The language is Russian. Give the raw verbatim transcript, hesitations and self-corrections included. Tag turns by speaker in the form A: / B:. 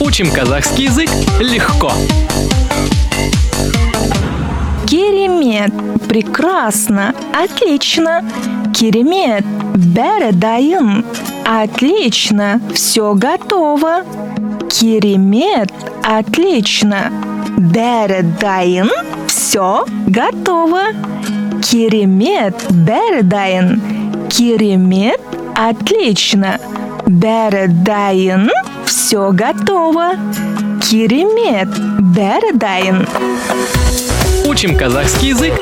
A: Учим казахский язык легко.
B: Керемет. Прекрасно. Отлично. Керемет. Бәрі дайын. Отлично. Все готово. Керемет. Отлично. Бәрі дайын. Все готово. Керемет. Бәрі дайын. Керемет. Отлично. Бәрі дайын. Все готово. Керемет. Бәрі дайын.
A: Учим казахский язык